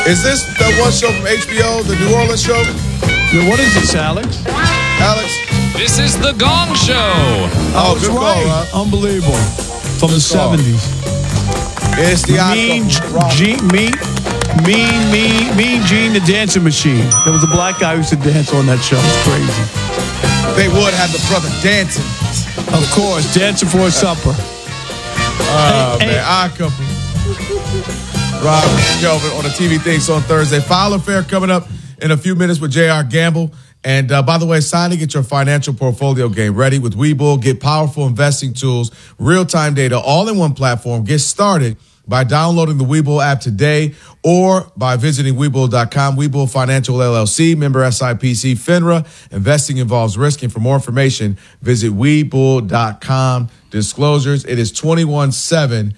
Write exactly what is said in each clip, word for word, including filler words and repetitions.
Is this that one show from H B O, the New Orleans show? Yeah, what is this, Alex? Alex? This is The Gong Show. Oh, That's good right. call, Rob. Unbelievable. From the call. seventies. It's the Mean Gene, mean, mean, mean, mean Gene, the dancing machine. There was a black guy who used to dance on that show. It's crazy. They would have the brother dancing. Of course, dancing for a supper. Oh, Hey, man. hey. Our couple. Rob Kelvin on the T V Things on Thursday. File Affair coming up in a few minutes with J R. Gamble. And uh, by the way, it's time to get your financial portfolio game ready with Webull. Get powerful investing tools, real-time data, all in one platform. Get started by downloading the Webull app today or by visiting Webull dot com. Webull Financial L L C, member S I P C, FINRA. Investing involves risk. And for more information, visit Webull dot com. Disclosures, it is twenty-one seven.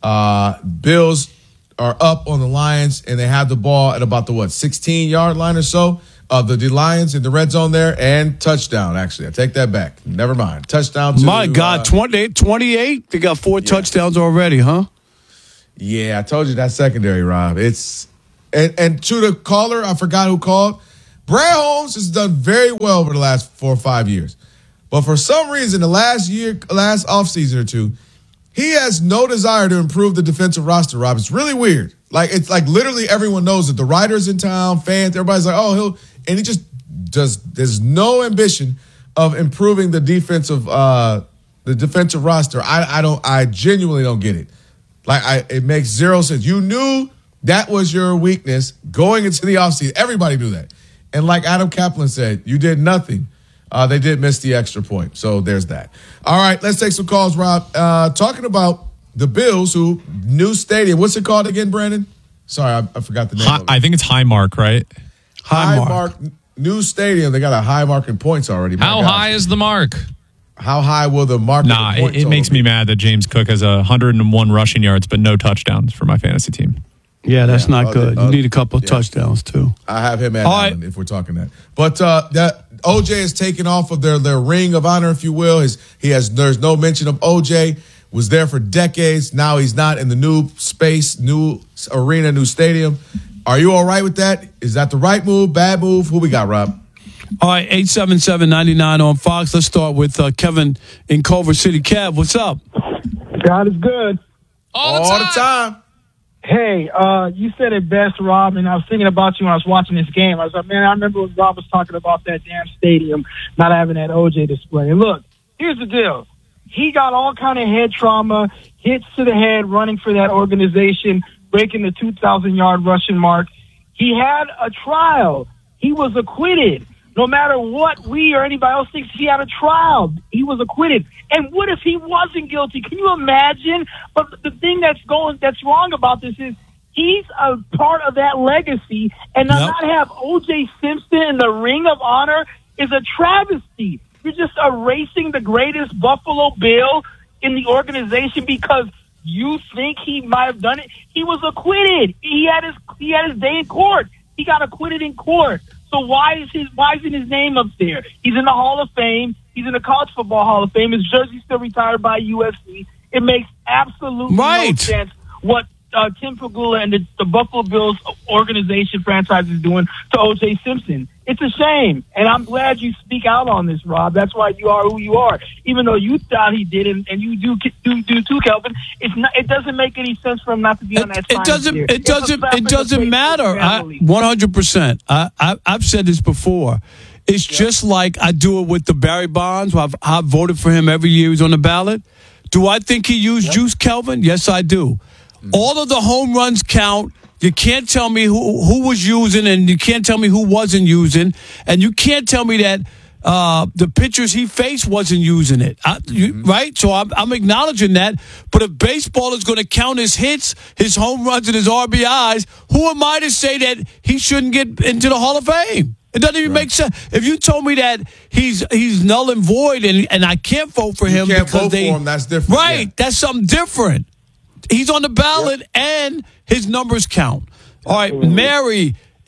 Uh, Bills are up on the Lions, and they have the ball at about the, what, sixteen-yard line or so of the, the Lions in the red zone there, and touchdown, actually. I take that back. Never mind. Touchdown to My God, uh, twenty-eight, twenty-eight? They got four yeah. touchdowns already, huh? Yeah, I told you that secondary, Rob. It's and, and to the caller, I forgot who called. Brad Holmes has done very well over the last four or five years. But for some reason, the last year, last offseason or two, he has no desire to improve the defensive roster, Rob. It's really weird. Like, it's like literally everyone knows that the writers in town, fans, everybody's like, oh, he'll, and he just does, there's no ambition of improving the defensive, uh, the defensive roster. I, I don't, I genuinely don't get it. Like, I, it makes zero sense. You knew that was your weakness going into the offseason. Everybody knew that. And like Adam Kaplan said, you did nothing. Uh, they did miss the extra point. So there's that. All right, let's take some calls, Rob. Uh, talking about the Bills, who new stadium. What's it called again, Brandon? Sorry, I, I forgot the name Hi, of it. I think it's Highmark, right? Highmark. Highmark new stadium. They got a high mark in points already. My How gosh. high is the mark? How high will the mark? Nah, the point it, it makes total me be? mad that James Cook has a one hundred one rushing yards, but no touchdowns for my fantasy team. Yeah, that's Yeah, not other- good. You other- need a couple of yeah. touchdowns, too. I have him at All Allen right. if we're talking that. But uh, that O J is taken off of their, their ring of honor, if you will. His, he has there's no mention of O J. Was there for decades. Now he's not in the new space, new arena, new stadium. Are you all right with that? Is that the right move, bad move? Who we got, Rob? All right, eight seven seven, nine nine on Fox. Let's start with uh, Kevin in Culver City. Kev, what's up? God is good. All the All time. the time. Hey, uh, you said it best, Rob, and I was thinking about you when I was watching this game. I was like, man, I remember when Rob was talking about that damn stadium not having that O J display. And look, here's the deal. He got all kind of head trauma, hits to the head running for that organization, breaking the two thousand yard rushing mark. He had a trial. He was acquitted. No matter what we or anybody else thinks, he had a trial. He was acquitted. And what if he wasn't guilty? Can you imagine? But the thing that's going, that's wrong about this is he's a part of that legacy, and to Yep. not have O J Simpson in the Ring of Honor is a travesty. You're just erasing the greatest Buffalo Bill in the organization because you think he might have done it. He was acquitted. He had his he had his day in court. He got acquitted in court. So why is his why isn't his name up there? He's in the Hall of Fame. He's in the College Football Hall of Fame. His jersey's still retired by U S C. It makes absolutely Right. no sense what uh, Tim Pagula and the, the Buffalo Bills organization franchise is doing to O J Simpson. It's a shame, and I'm glad you speak out on this, Rob. That's why you are who you are. Even though you thought he did, and, and you do, do do too, Kelvin. It's not. It doesn't make any sense for him not to be on that. It, it doesn't. tier. It It's a doesn't. slap in It the doesn't face matter. for the I, family. one hundred percent. I, I I've said this before. It's just like I do it with the Barry Bonds. I've I've voted for him every year he's on the ballot. Do I think he used Yep. juice, Kelvin? Yes, I do. Mm-hmm. All of the home runs count. You can't tell me who who was using, and you can't tell me who wasn't using, and you can't tell me that uh, the pitchers he faced wasn't using it. I, you, Mm-hmm. right? So I'm, I'm acknowledging that. But if baseball is going to count his hits, his home runs, and his R B Is, who am I to say that he shouldn't get into the Hall of Fame? It doesn't even Right. make sense. If you told me that he's he's null and void, and and I can't vote for You him can't because vote they for him, that's different, right? yeah. That's something different. He's on the ballot, and his numbers count. All right, Mary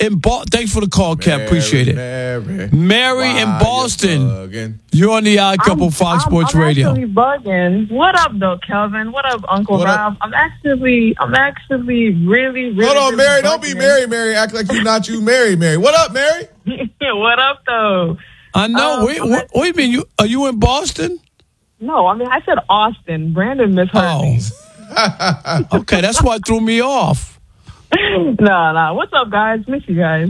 in Boston. Thanks for the call, Cap. Appreciate it. Mary, Mary in why Boston. you bugging? You're on the Odd Couple I'm, Fox I'm, Sports I'm Radio. actually bugging. What up, though, Kelvin? What up, Uncle What Rob? up? I'm actually, I'm actually really, really. Hold on, really Mary. Don't be bugging. Mary, Mary. Act like you not you, Mary, Mary. What up, Mary? What up, though? I know. Um, wait, what, what do you mean? You are you in Boston? No, I mean I said Austin. Brandon misheard Oh, me. okay. That's what threw me off. No, no. What's up, guys? Miss you guys.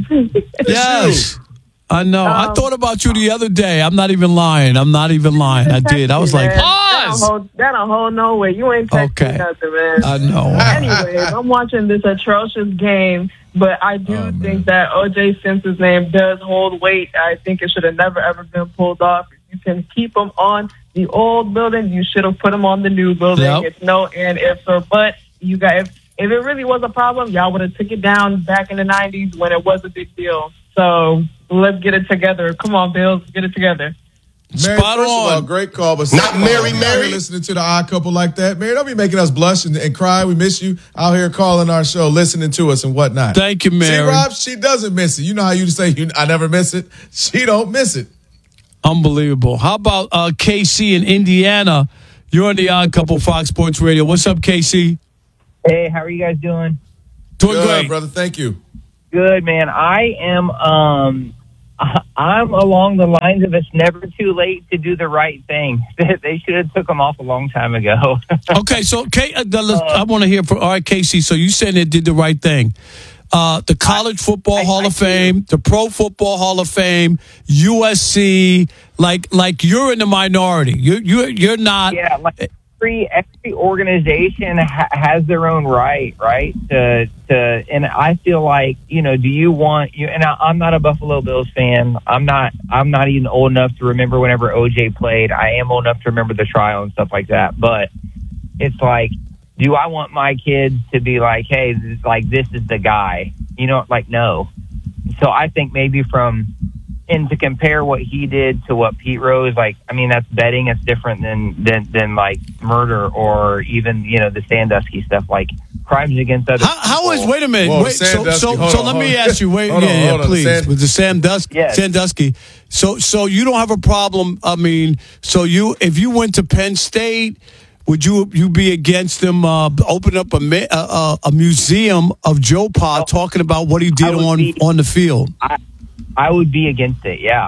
Yes. I know. I Um, thought about you the other day. I'm not even lying. I'm not even lying. I did. I was like, Man, pause. That don't hold, that don't hold no way. You ain't texting Okay. nothing, man. I know. Anyways, I'm watching this atrocious game, but I do Oh, man. think that O J Simpson's name does hold weight. I think it should have never, ever been pulled off. If you can keep him on the old building, you should have put him on the new building. Yep. It's no and ifs or buts. You guys, if, if it really was a problem, y'all would have took it down back in the nineties when it was a big deal. So let's get it together. Come on, Bills, get it together. Mary, Spot first of all, on. great call, but Not second of all, Mary, you out Mary. here listening to the Odd Couple like that, Mary. Don't be making us blush and, and cry. We miss you out here calling our show, listening to us and whatnot. Thank you, See, Mary. Rob, she doesn't miss it. You know how you say you, I never miss it. She don't miss it. Unbelievable. How about uh, K C in Indiana? You're on the Odd Couple Fox Sports Radio. What's up, K C? Hey, how are you guys doing? Doing Good, great. brother. Thank you. Good, man. I am. Um, I- I'm along the lines of it's never too late to do the right thing. They should have took them off a long time ago. Okay, so K, uh, the, let's- I want to hear from all right, K C. So you said they did the right thing. Uh, the College Football I- Hall I of do. Fame, the Pro Football Hall of Fame, U S C. Like, like you're in the minority. You, you, you're not. Yeah, like every every organization ha- has their own right, right? To to, and I feel like you know, do you want you? And I, I'm not a Buffalo Bills fan. I'm not. I'm not even old enough to remember whenever O J played. I am old enough to remember the trial and stuff like that. But it's like, do I want my kids to be like, hey, this, like this is the guy? You know, like no. So I think maybe from. And to compare what he did to what Pete Rose, like, I mean, that's betting. It's different than, than, than like murder or even, you know, the Sandusky stuff, like crimes against other How, how is? people. Wait a minute. Whoa, wait. So, Sandusky. so, Hold so on, let hold me on. ask you. Wait, Hold yeah, on, yeah, hold on. please. Sand- With the Sandusky, Yes. Sandusky. So, so you don't have a problem. I mean, so you, if you went to Penn State, would you you be against them uh, opening up a, ma- a a museum of Joe Pa talking about what he did would on be- on the field? I, I would be against it. Yeah.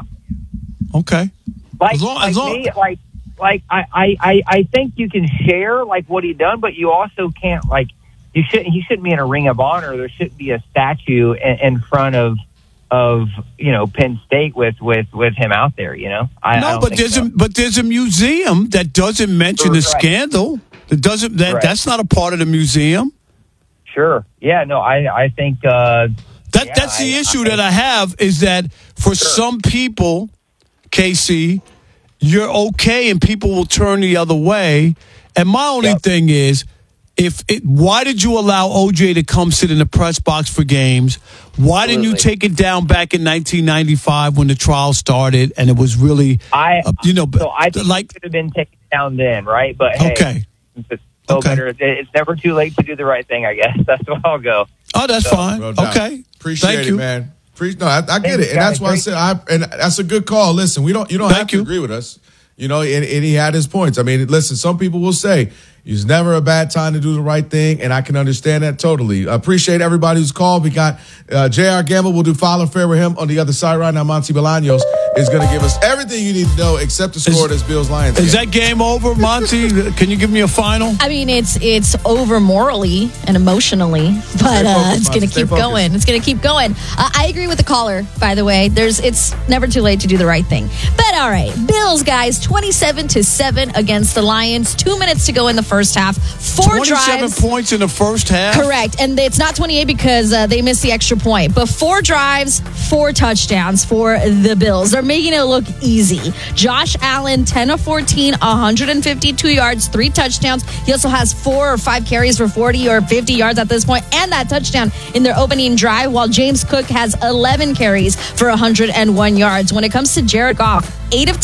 Okay. Like, As long- like as long- me, like, like I, I, I, I think you can share like what he done, but you also can't like you shouldn't. He shouldn't be in a ring of honor. There shouldn't be a statue in, in front of of you know Penn State with with with him out there. You know, I, I No, don't but think there's so. a but there's a museum that doesn't mention the Right. scandal. That doesn't that Right. that's not a part of the museum. Sure. Yeah. No. I I think. Uh, That Yeah, that's the I- issue I- that I have is that for some people, K C, you're okay and people will turn the other way. And my only Yep. thing is, if it, why did you allow O J to come sit in the press box for games? Why didn't you Absolutely. take it down back in nineteen ninety-five when the trial started and it was really, I uh, you know, so I think like it could have been taken down then, right? But hey, okay, it's so Okay. better. It's never too late to do the right thing. I guess that's where I'll go. oh, that's So, fine. No doubt. Okay, Appreciate thank it, you. man. Pre- no, I, I get Thanks, it, and guys. that's why I Great. said, I, and that's a good call. Listen, we don't, you don't Thank have to you. agree with us, you know. And, and he had his points. I mean, listen, some people will say it's never a bad time to do the right thing, and I can understand that totally. I appreciate everybody who's called. We got uh, J R. Gamble. We'll do Follow Fair with him on the other side right now. Monty Bolaños is going to give us everything you need to know except the score of this Bills Lions Is game. that game over, Monty? Can you give me a final? I mean, it's it's over morally and emotionally, but uh, focused, it's going to Monty. Stay keep focused. going. It's going to keep going. Uh, I agree with the caller, by the way. There's it's never too late to do the right thing. But all right, Bills guys, twenty-seven to seven against the Lions. Two minutes to go in the first half. Four twenty-seven drives. points in the first half. Correct. And it's not twenty-eight because uh, they missed the extra point. But four drives, four touchdowns for the Bills. They're making it look easy. Josh Allen, ten of fourteen, one hundred fifty-two yards, three touchdowns. He also has four or five carries for forty or fifty yards at this point, and that touchdown in their opening drive, while James Cook has eleven carries for one hundred one yards. When it comes to Jared Goff, eight of ten,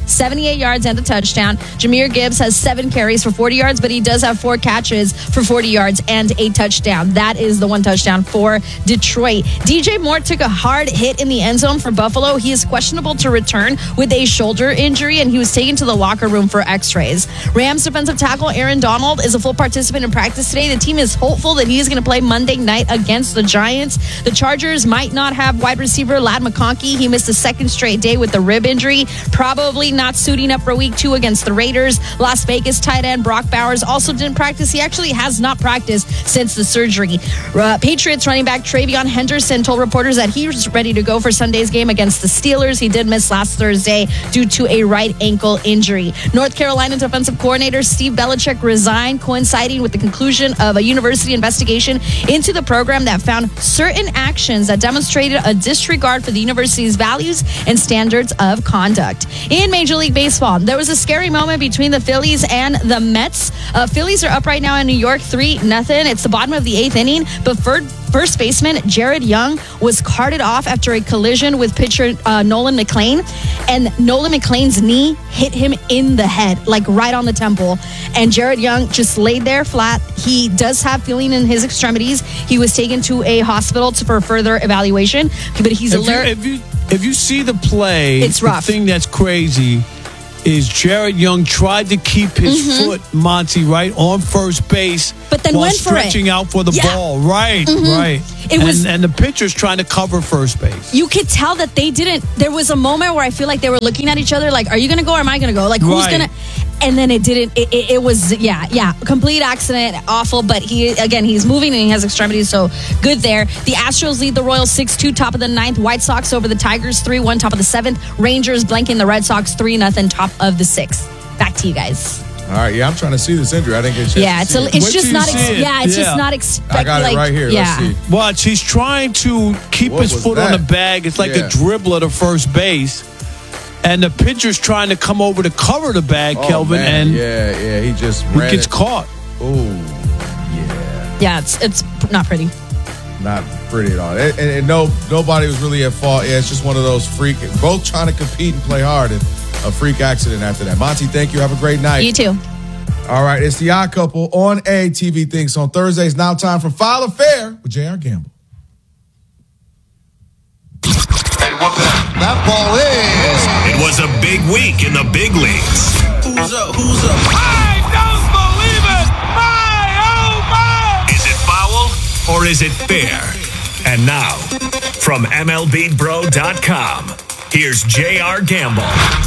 seventy-eight yards and a touchdown. Jahmyr Gibbs has seven carries for forty yards, but he does have four catches for forty yards and a touchdown. That is the one touchdown for Detroit. D J Moore took a hard hit in the end zone for Buffalo. He is questionable to return with a shoulder injury, and he was taken to the locker room for x-rays. Rams defensive tackle Aaron Donald is a full participant in practice today. The team is hopeful that he is going to play Monday night against the Giants. The Chargers might not have wide receiver Ladd McConkey. He missed a second straight day with the rib injury, probably not suiting up for week two against the Raiders. Las Vegas tight end Brock Bowers also didn't practice. He actually has not practiced since the surgery. Uh, Patriots running back Travion Henderson told reporters that he's ready to go for Sunday's game against the Steelers. He did miss last Thursday due to a right ankle injury. North Carolina defensive coordinator Steve Belichick resigned, coinciding with the conclusion of a university investigation into the program that found certain actions that demonstrated a disregard for the university's values and standards of conduct. In Major League Baseball, there was a scary moment between the Phillies and the Mets. Uh, Phillies are up right now in New York, three nothing. It's the bottom of the eighth inning, but first, first baseman Jared Young was carted off after a collision with pitcher uh, Nolan McLean, and Nolan McLean's knee hit him in the head, like right on the temple, and Jared Young just laid there flat. He does have feeling in his extremities. He was taken to a hospital to, for further evaluation, but he's if alert. You, if you if you see the play, it's rough. The thing that's crazy is Jared Young tried to keep his mm-hmm. foot, Monty, right on first base, but then while went for stretching it. out for the yeah. ball. Right, mm-hmm. right. It and, was, and the pitcher's trying to cover first base. You could tell that they didn't. There was a moment where I feel like they were looking at each other, like, "Are you going to go or am I going to go? Like, who's right. going to?" And then it didn't. It, it, it was, yeah, yeah, complete accident, awful. But he, again, he's moving and he has extremities, so good there. The Astros lead the Royals six two, top of the ninth. White Sox over the Tigers three one, top of the seventh. Rangers blanking the Red Sox three nothing, top of the sixth. Back to you guys. All right, yeah, I'm trying to see this injury. I didn't get a chance Yeah, to it's see a, it. it's Wait just till you not. see Ex- it. yeah, it's Yeah. just not expected. I got it like, right here. Yeah. Let's see. Watch, he's trying to keep What his was foot that? on the bag. It's like Yeah. a dribbler to first base. And the pitcher's trying to come over to cover the bag, Oh, Kelvin, man. and yeah, yeah, he just he ran gets it. caught. Oh, yeah, Yeah, it's it's not pretty. not pretty at all. And, and, and no, nobody was really at fault. Yeah, it's just one of those freak. Both trying to compete and play hard, and a freak accident after that. Monty, thank you. Have a great night. You too. All right, it's the Odd Couple on A T V Thinks on Thursdays. Now time for Foul or Fair with J R. Gamble. That ball is. It was a big week in the big leagues. Who's up? Who's up? I don't believe it! My, oh my! Is it foul or is it fair? And now, from M L B Bro dot com, here's J R. Gamble.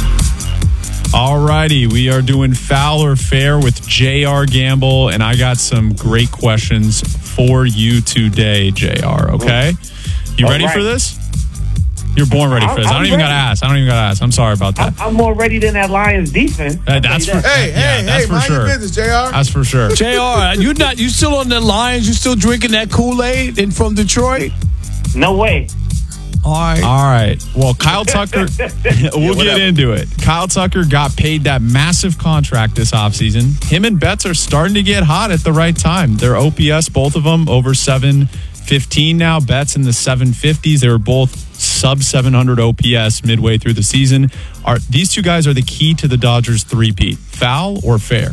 All righty, we are doing Foul or Fair with J R. Gamble, and I got some great questions for you today, J R, okay? You All ready right. for this? You're born ready for this. I'm- I don't I'm even ready. got to ask. I don't even got to ask. I'm sorry about that. I'm more ready than that Lions defense. Uh, that's for Hey, yeah, hey, that's hey, for mind sure. your business, J R. That's for sure. J R, you not you still on the Lions? You still drinking that Kool-Aid in from Detroit? No way. All right. All right. Well, Kyle Tucker, we'll get whatever. into it. Kyle Tucker got paid that massive contract this offseason. Him and Betts are starting to get hot at the right time. Their O P S, both of them, over seven fifteen now. Betts in the seven fifties. They were both sub seven hundred O P S midway through the season. Are these two guys are the key to the Dodgers three-peat. Foul or fair?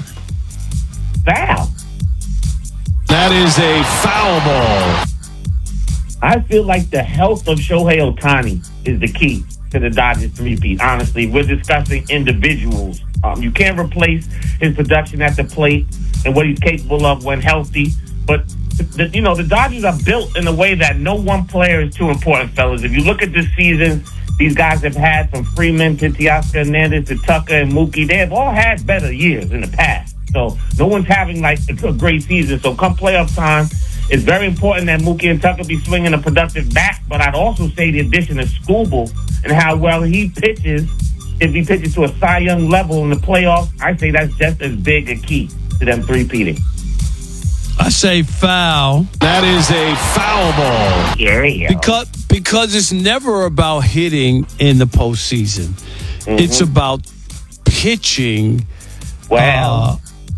Foul. That is a foul ball. I feel like the health of Shohei Ohtani is the key to the Dodgers three-peat. Honestly, we're discussing individuals. Um, you can't replace his production at the plate and what he's capable of when healthy. But, the, you know, the Dodgers are built in a way that no one player is too important, fellas. If you look at this season, these guys have had from Freeman to Teoscar Hernandez to Tucker and Mookie. They have all had better years in the past. So no one's having, like, a great season. So come playoff time, it's very important that Mookie and Tucker be swinging a productive bat, but I'd also say the addition of Skubal and how well he pitches, if he pitches to a Cy Young level in the playoffs, I say that's just as big a key to them three-peating. I say foul. That is a foul ball. Yeah, yeah. Because because it's never about hitting in the postseason. Mm-hmm. It's about pitching. Wow. Uh,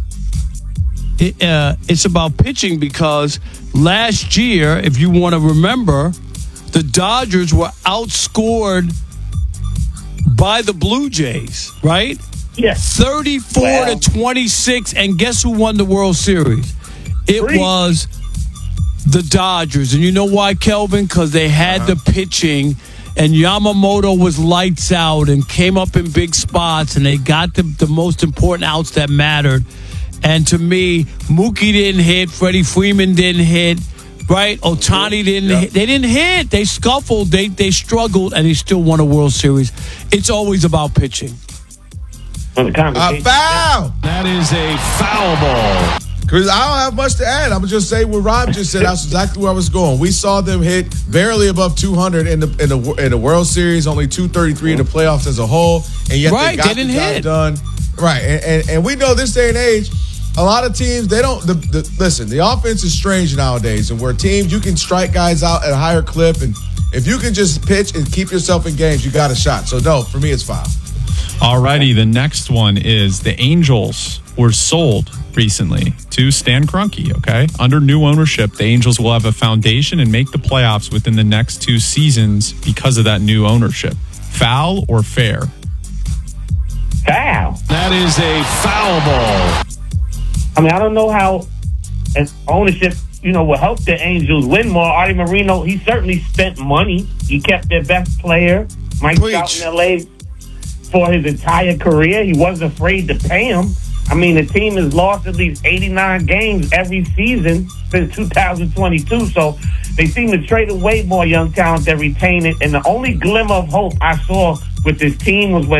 it, uh, it's about pitching because last year, if you want to remember, the Dodgers were outscored by the Blue Jays, right? Yes. thirty-four Well. to twenty-six, and guess who won the World Series? It Three. was the Dodgers. And you know why, Kelvin? Because they had Uh-huh. the pitching, and Yamamoto was lights out and came up in big spots, and they got the, the most important outs that mattered. And to me, Mookie didn't hit, Freddie Freeman didn't hit, right? Ohtani didn't Yeah. hit. They didn't hit. They scuffled. They they struggled, and they still won a World Series. It's always about pitching. On the A conversation. foul. That is a foul ball. Because I don't have much to add. I'm going to just say what Rob just said. That's exactly where I was going. We saw them hit barely above two hundred in the in the, in the World Series, only two thirty-three in the playoffs as a whole. And yet Right, they got they didn't the job hit. done. Right. And, and, and we know this day and age, a lot of teams, they don't, the, the, listen, the offense is strange nowadays. And where teams, you can strike guys out at a higher clip. And if you can just pitch and keep yourself in games, you got a shot. So, no, for me, it's foul. Alrighty, the next one is the Angels were sold recently to Stan Kroenke, okay? Under new ownership, the Angels will have a foundation and make the playoffs within the next two seasons because of that new ownership. Foul or fair? Foul. That is a foul ball. I mean, I don't know how an ownership, you know, will help the Angels win more. Artie Moreno, he certainly spent money. He kept their best player, Mike Preach. Trout, in L A for his entire career. He wasn't afraid to pay him. I mean, the team has lost at least eighty-nine games every season since two thousand twenty-two. So they seem to trade away more young talent than retain it. And the only glimmer of hope I saw with this team was when